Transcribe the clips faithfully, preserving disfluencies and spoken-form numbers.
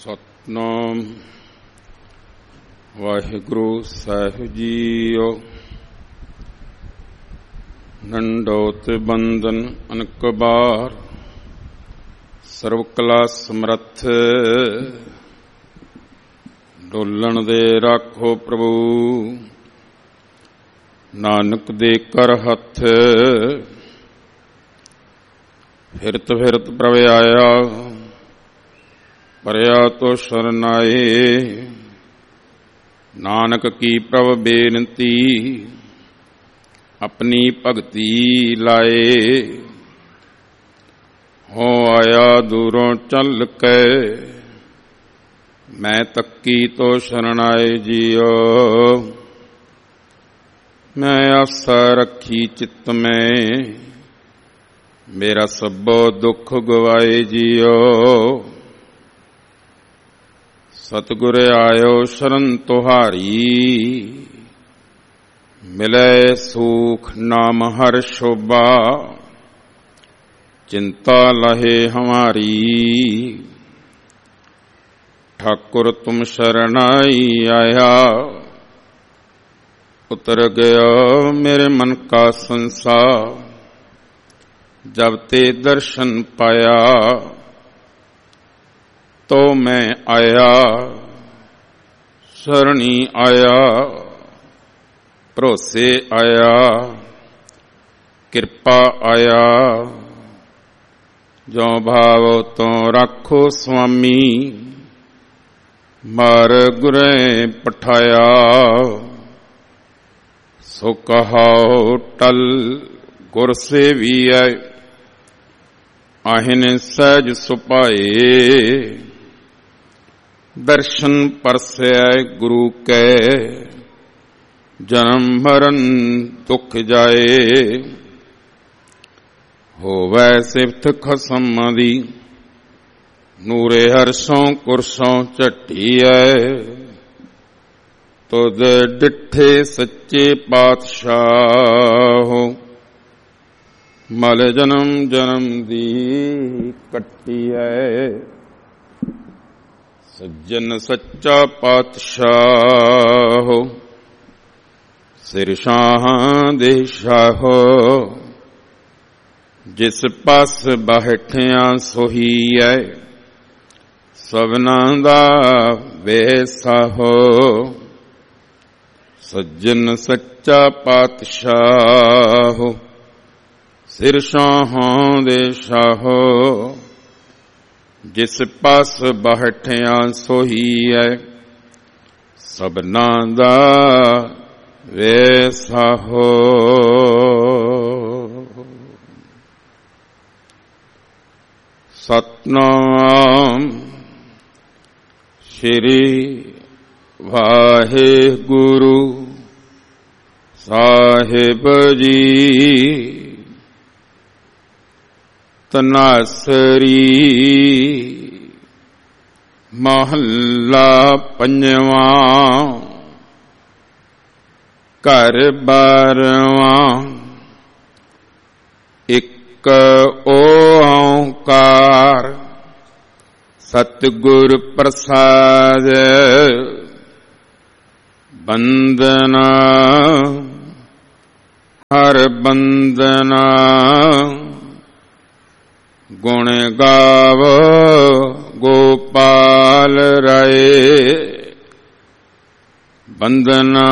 ਸਤਿਨਾਮ ਵਾਹਿਗੁਰੂ ਸਾਹਿਬ JIO. ਨੰਡੋਤ ਬੰਦਨ ਅਨਕ ਬਾਰ, ਸਰਵ ਕਲਾ ਸਮਰੱਥ। ਡੋਲਣ ਦੇ ਰਾਖੋ ਪ੍ਰਭੂ, ਨਾਨਕ ਦੇ ਕਰ ਹੱਥ। ਫਿਰਤ ਫਿਰਤ ਪ੍ਰਭ ਆਇਆ, ਪਰਿਆ ਤੋ ਸ਼ਰਨ ਆਏ। ਨਾਨਕ ਕੀ ਪ੍ਰਭ ਬੇਨਤੀ, ਆਪਣੀ ਭਗਤੀ ਲਾਏ। ਹੋ ਆਇਆ ਦੂਰੋਂ ਚੱਲ ਕੇ, ਮੈਂ ਤੱਕੀ ਤੋ ਸ਼ਰਨ ਆਏ ਜੀਓ। ਮੈਂ ਆਸਾ ਰੱਖੀ ਚਿੱਤ ਮੈਂ, ਮੇਰਾ ਸਭੋ ਦੁੱਖ ਗਵਾਏ ਜੀਓ। ਸਤਿਗੁਰ ਆਇਓ ਸ਼ਰਨ ਤੁਹਾਰੀ, ਮਿਲੇ ਸੂਖ ਨਾਮ ਹਰ ਸ਼ੋਭਾ। ਚਿੰਤਾ ਲਹੇ ਹਮਾਰੀ, ਠਾਕੁਰ ਤੁਮ ਸ਼ਰਨਾਈ ਆਇਆ। ਉਤਰ ਗਿਆ ਮੇਰੇ ਮਨ ਕਾ ਸੰਸਾਰ, ਜਬ ਤੇ ਦਰਸ਼ਨ ਪਾਇਆ। ਤੋ ਮੈਂ ਆਇਆ, ਸਰਣੀ ਆਇਆ, ਭਰੋਸੇ ਆਇਆ, ਕਿਰਪਾ ਆਇਆ। ਜੋ ਭਾਵ ਤੋਂ ਰੱਖੋ ਸੁਆਮੀ, ਮਾਰ ਗੁਰੇ ਪਠਾਇਆ। ਸੋ ਕਹਾਓ ਟਲ ਗੁਰ ਸੇਵੀਐ, ਆਹਿਨ ਸਹਿਜ ਸੁਭਾਏ। ਦਰਸ਼ਨ ਪਰਸੈ ਗੁਰੂ ਕੈ, ਜਨਮ ਮਰਨ ਦੁਖ ਜਾਏ। ਹੋਵੈ ਸਿਫਤ ਖਸਮ ਦੀ, ਨੂਰੇ ਹਰਸੋਂ ਕੁਰਸੋਂ ਝੱਟੀਐ। ਤੁਧ ਡਿਠੇ ਸੱਚੇ ਪਾਤਸ਼ਾਹ, ਮਲ ਜਨਮ ਜਨਮ ਦੀ ਕੱਟੀਐ। ਸੱਜਣ ਸੱਚਾ ਪਾਤਸ਼ਾਹ, ਸਿਰ ਸ਼ਾਹਾਂ ਦੇ ਸ਼ਾਹ। ਜਿਸ ਪਾਸ ਬੈਠਿਆ ਸੋਹੀਐ, ਸਭਨਾਂ ਦਾ ਵੇਸਾਹੋ। ਸੱਜਣ ਸੱਚਾ ਪਾਤਸ਼ਾਹ, ਸਿਰ ਸ਼ਾਹਾਂ ਦੇ ਸ਼ਾਹ। ਜਿਸ ਪਾਸ ਬੈਠਿਆ ਸੋਹੀਐ, ਸਭਨਾਂ ਦਾ ਵੇਸਾਹੋ। ਸਤਿਨਾਮ ਸ੍ਰੀ ਵਾਹਿਗੁਰੂ ਸਾਹਿਬ ਜੀ। ਤਨਾਸਰੀ ਮਹੱਲਾ ਪੰਜਵਾਂ, ਘਰ ਬਾਰਵਾਂ। ਇੱਕ ਓਂਕਾਰ, ਸਤਿਗੁਰ ਪ੍ਰਸਾਦਿ। ਬੰਦਨਾ ਹਰ ਬੰਦਨਾ, ਗੁਣ ਗਾਵੋ ਗੋਪਾਲ ਰਾਏ। ਬੰਦਨਾ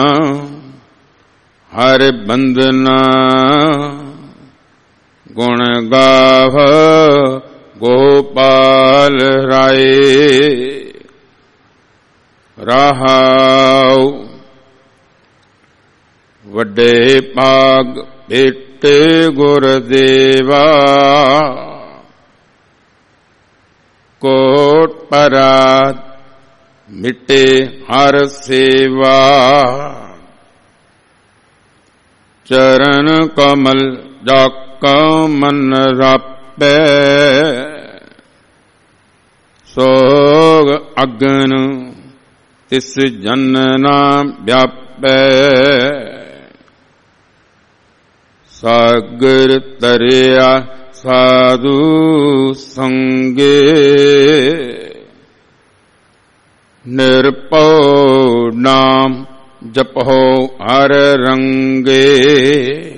ਹਰ ਬੰਦਨਾ, ਗੁਣ ਗਾਵੋ ਗੋਪਾਲ ਰਾਏ। ਰਹਾਉ ਵੱਡੇ ਭਾਗ ਭੇਟੇ ਗੁਰਦੇਵਾ। ਕੋਟ ਪਰਾਤ ਮਿਟੇ ਹਰ ਸੇਵਾ। ਚਰਨ ਕਮਲ ਜਾਕਾ ਮਨ ਰਾਪੈ। ਸੋਗ ਅਗਨ ਤਿਸ ਜਨ ਨਾ ਵਿਆਪੈ। ਸਾਗਰ ਤਰਿਆ ਸਾਧੂ ਸੰਗੇ ਨਿਰਭਉ ਨਾਮ ਜਪੋ ਹਰ ਰੰਗੇ।